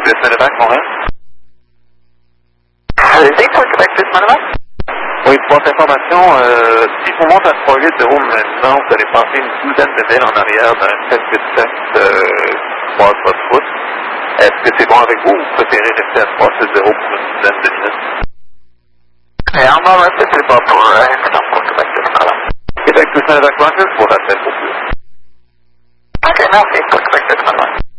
Chris Medevac, Montréal. Allez-y, pour Québec, Chris Medevac. Oui, pour votre information, si vous montez à 380 maintenant, vous allez passer une douzaine de villes en arrière d'un test de test croise votre route. Est-ce que c'est bon avec vous ou vous préférez rester à 360 pour une douzaine de minutes? Et on va rester plus bas pour Québec, Chris Medevac. Québec, Chris Medevac, Rogers, pour rappel pour plus. OK, merci pour Québec.